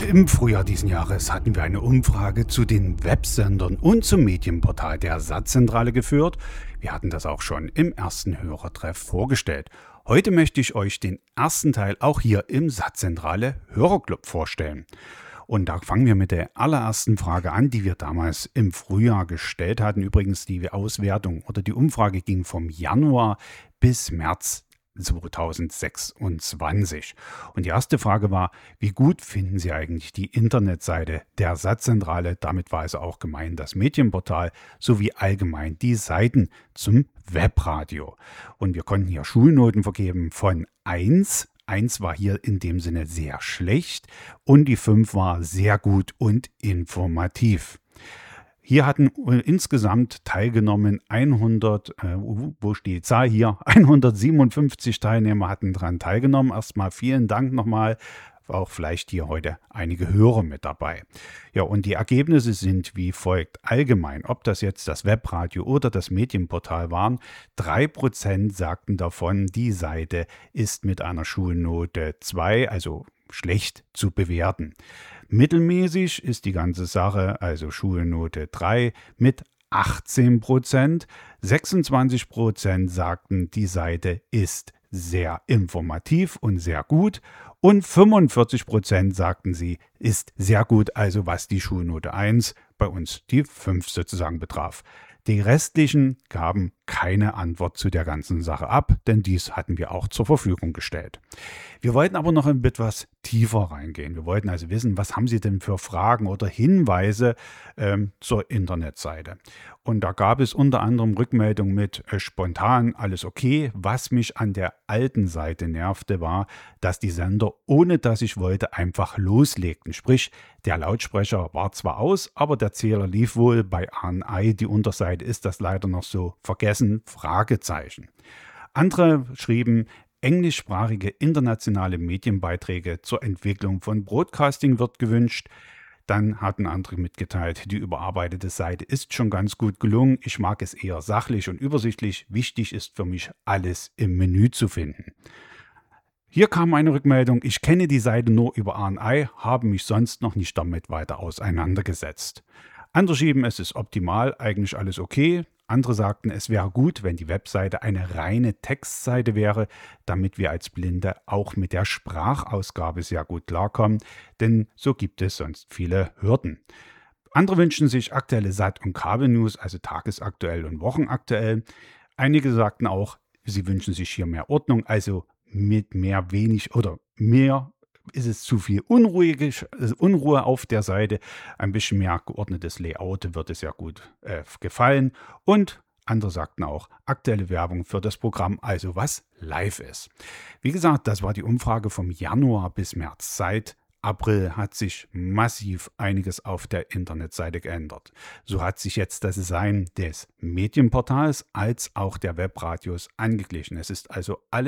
Im Frühjahr diesen Jahres hatten wir eine Umfrage zu den Websendern und zum Medienportal der Satzzentrale geführt. Wir hatten das auch schon im ersten Hörertreff vorgestellt. Heute möchte ich euch den ersten Teil auch hier im Satzzentrale Hörerclub vorstellen. Und da fangen wir mit der allerersten Frage an, die wir damals im Frühjahr gestellt hatten. Übrigens, die Auswertung oder die Umfrage ging vom Januar bis März 2026. Und die erste Frage war, wie gut finden Sie eigentlich die Internetseite der Satzzentrale? Damit war also auch gemeint das Medienportal sowie allgemein die Seiten zum Webradio. Und wir konnten hier Schulnoten vergeben von 1. 1 war hier in dem Sinne sehr schlecht und die 5 war sehr gut und informativ. Hier hatten insgesamt teilgenommen 157 Teilnehmer hatten daran teilgenommen. Erstmal vielen Dank nochmal, auch vielleicht hier heute einige Hörer mit dabei. Ja, und die Ergebnisse sind wie folgt. Allgemein, ob das jetzt das Webradio oder das Medienportal waren, 3% sagten davon, die Seite ist mit einer Schulnote 2, also schlecht zu bewerten. Mittelmäßig ist die ganze Sache, also Schulnote 3 mit 18%. 26% sagten, die Seite ist sehr informativ und sehr gut. Und 45% sagten sie, ist sehr gut, also was die Schulnote 1, bei uns die 5 sozusagen betraf. Die restlichen gaben keine Antwort zu der ganzen Sache ab, denn dies hatten wir auch zur Verfügung gestellt. Wir wollten aber noch etwas tiefer reingehen. Wir wollten also wissen, was haben Sie denn für Fragen oder Hinweise zur Internetseite? Und da gab es unter anderem Rückmeldungen mit spontan, alles okay. Was mich an der alten Seite nervte, war, dass die Sender, ohne dass ich wollte, einfach loslegten. Sprich, der Lautsprecher war zwar aus, aber der Zähler lief wohl. Bei ANI, die Unterseite, ist das leider noch so vergessen. Fragezeichen. Andere schrieben, englischsprachige internationale Medienbeiträge zur Entwicklung von Broadcasting wird gewünscht. Dann hatten andere mitgeteilt, die überarbeitete Seite ist schon ganz gut gelungen. Ich mag es eher sachlich und übersichtlich. Wichtig ist für mich, alles im Menü zu finden. Hier kam eine Rückmeldung, ich kenne die Seite nur über ANI, habe mich sonst noch nicht damit weiter auseinandergesetzt. Andere schrieben, es ist optimal, eigentlich alles okay. Andere sagten, es wäre gut, wenn die Webseite eine reine Textseite wäre, damit wir als Blinde auch mit der Sprachausgabe sehr gut klarkommen, denn so gibt es sonst viele Hürden. Andere wünschen sich aktuelle Sat- und Kabel-News, also tagesaktuell und wochenaktuell. Einige sagten auch, sie wünschen sich hier mehr Ordnung, also mit mehr ist es zu viel Unruhe auf der Seite. Ein bisschen mehr geordnetes Layout wird es ja gut gefallen. Und andere sagten auch, aktuelle Werbung für das Programm, also was live ist. Wie gesagt, das war die Umfrage vom Januar bis März. Seit April hat sich massiv einiges auf der Internetseite geändert. So hat sich jetzt das Design des Medienportals als auch der Webradios angeglichen. Es ist also alles